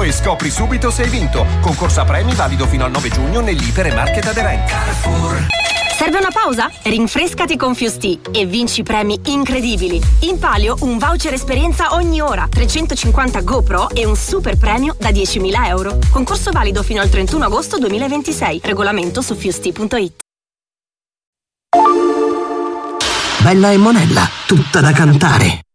e scopri subito se hai vinto. Concorso a premi valido fino al 9 giugno nell'Iper e Market aderenti. Carrefour. Serve una pausa? Rinfrescati con Fusti e vinci premi incredibili. In palio un voucher esperienza ogni ora, 350 GoPro e un super premio da 10.000 euro. Concorso valido fino al 31 agosto 2026. Regolamento su fusti.it. Bella e Monella, tutta da cantare.